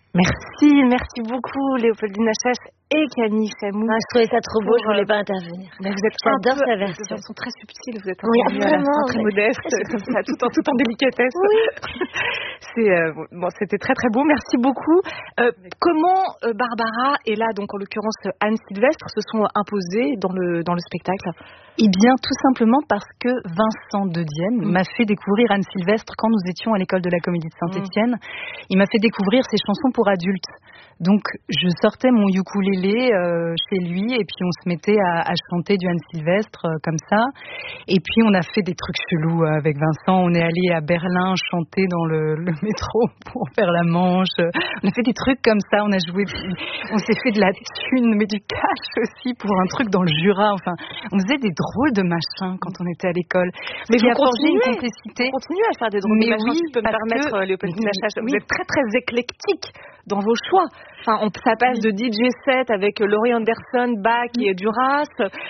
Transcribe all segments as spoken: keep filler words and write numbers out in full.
Merci, merci beaucoup Léopoldine Achache et Camille Chamou. Ah, je trouvais ça trop beau, pour... je voulais pas intervenir. Mais vous êtes J'adore peu, sa version. Elles sont très subtiles, vous êtes un oui, peu vraiment, à la fin, très modeste, comme ça, tout en, tout en délicatesse. Oui. C'est, euh, bon, c'était très très beau, merci beaucoup. Euh, comment euh, Barbara et là, donc en l'occurrence Anne Sylvestre, se sont imposées dans le, dans le spectacle? Eh bien, tout simplement parce que Vincent Dedienne mmh. m'a fait découvrir Anne Sylvestre quand nous étions à l'école de la Comédie de Saint-Étienne. Mmh. Il m'a fait découvrir ses chansons pour adultes. Donc, je sortais mon ukulélé euh, chez lui et puis on se mettait à, à chanter du Anne Sylvestre euh, comme ça. Et puis, on a fait des trucs chelous avec Vincent. On est allé à Berlin chanter dans le, le métro pour faire la manche. On a fait des trucs comme ça. On a joué, on s'est fait de la thune, mais du cash aussi pour un truc dans le Jura. Enfin, on faisait des drôles de machins quand on était à l'école. Mais vous continuez, une complicité. Vous continuez à faire des drôles mais de machins, oui, si je peux me permettre, que, Léopoldine Achache. Oui. Vous êtes très très éclectique dans vos choix. Enfin, on, ça passe de D J set avec Laurie Anderson, Bach et Duras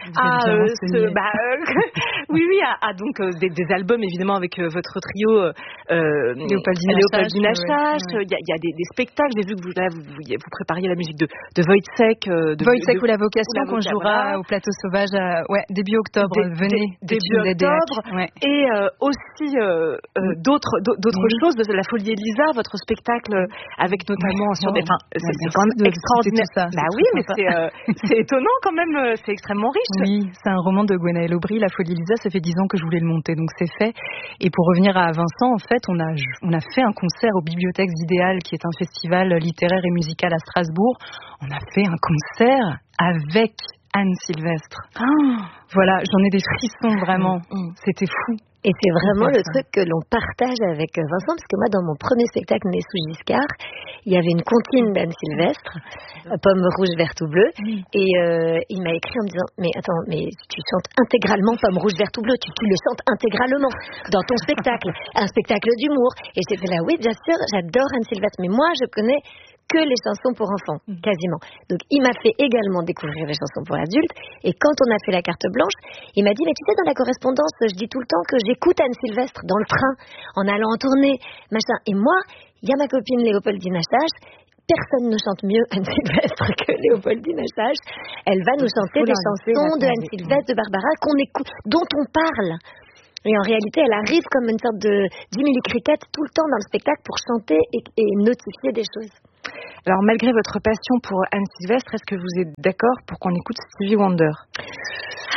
à euh, ce, bah, euh, oui oui à, à donc euh, des, des albums évidemment avec euh, votre trio euh, Léopoldine Achache. Il ouais, ouais. y, a, y a des, des spectacles. J'ai vu que vous là, vous, vous, vous prépariez la musique de, de Wojciech, euh, de Wojciech ou la vocation ou qu'on jouera voilà. au Plateau Sauvage. À, ouais, début octobre. Dé, Venez. Dé, début octobre. Ouais. Et euh, aussi euh, euh, d'autres d'autres mmh. choses de la Folie Elisa, votre spectacle avec notamment sur des. Enfin, c'est, c'est quand même extraordinaire. Tout ça, bah oui, mais c'est, euh, c'est étonnant quand même. C'est extrêmement riche. Oui, c'est un roman de Gwenaëlle Aubry, La Folie Elisa. Ça fait dix ans que je voulais le monter, donc c'est fait. Et pour revenir à Vincent, en fait, on a on a fait un concert aux Bibliothèques Idéales, qui est un festival littéraire et musical à Strasbourg. On a fait un concert avec Anne Sylvestre. Oh. Voilà, j'en ai des frissons vraiment. Mmh. C'était fou. Et c'est vraiment le truc que l'on partage avec Vincent, parce que moi, dans mon premier spectacle Né sous Giscard, il y avait une comptine d'Anne Sylvestre, Pomme rouge, verte ou bleue, et euh, il m'a écrit en me disant « Mais attends, mais tu chantes intégralement Pomme rouge, verte ou bleue, tu, tu le chantes intégralement dans ton spectacle, un spectacle d'humour. » Et j'étais là « Oui, bien sûr, j'adore Anne Sylvestre, mais moi, je connais que les chansons pour enfants, quasiment. » Donc, il m'a fait également découvrir les chansons pour adultes. Et quand on a fait la carte blanche, il m'a dit « Mais tu sais, dans la correspondance, je dis tout le temps que j'écoute Anne Sylvestre dans le train, en allant en tournée, machin. » Et moi, il y a ma copine Léopoldine Achache. Personne ne chante mieux Anne Sylvestre que Léopoldine Achache. Elle va nous chanter des chansons de Anne Sylvestre, de Barbara, qu'on écoute, dont on parle. Et en réalité, elle arrive comme une sorte de Jiminy Cricket tout le temps dans le spectacle pour chanter et, et notifier des choses. Alors, malgré votre passion pour Anne Sylvestre, est-ce que vous êtes d'accord pour qu'on écoute Stevie Wonder?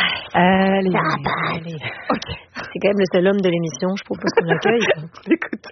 Allez, ah bah, allez. Okay. C'est quand même le seul homme de l'émission, je propose qu'on l'accueille. Écoute.